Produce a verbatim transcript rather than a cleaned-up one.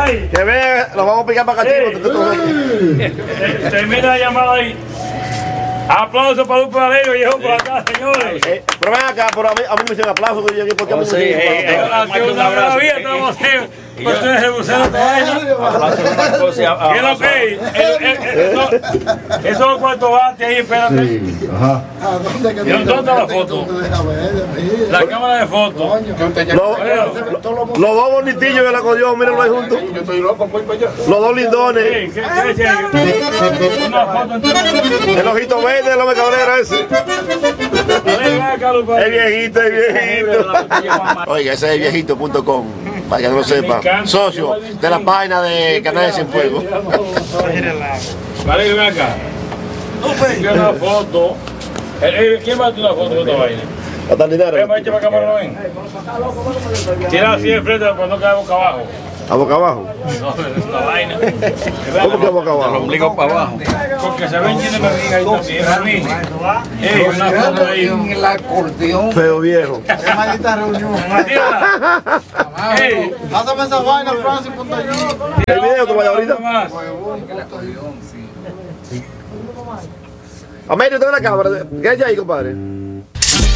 Que vean, nos vamos a picar para cachimbo. Termina la llamada ahí. Aplausos para un paradero, viejo, por acá, señores. Eh, pero ven acá, pero a mí, a mí me hicieron aplausos que yo llegué porque a mí me hicieron aplausos. Un abrazo. Estamos haciendo. Ustedes se pusieron esta vaina. ¿Qué es lo que es? Eso es cuarto bate ahí, espérate. Ajá. ¿Y dónde está la foto? La cámara de fotos. Los dos bonitillos que la cogió, mírenlo ahí juntos. Yo estoy loco, voy para allá. Los dos lindones. ¿Qué es Una foto entre El ojito verde de la mercadera ese. Es viejito, es viejito. Oiga, ese es viejito punto com, para que no lo sepa. Socio de la página de Canales Cienfuegos. Vale, ven acá. Quiero una foto. ¿Quién va a hacer una foto de esta vaina? Hasta dinero. ¿Quién va a echar para cámara, no ven? Tira así de frente para no caer boca abajo. ¿A boca abajo? No, es una vaina. ¿Cómo que a boca abajo? El ombligo para abajo. Porque se ven tiene barriga ahí también. Ey, una foto ahí. El acordeón. Feo viejo. Qué maldita reunión. Ey, Pásame esa vaina, Francis, punto yo. El video que vaya ahorita. más. Amelio, tengo la cámara. ¿Qué hay ahí, compadre?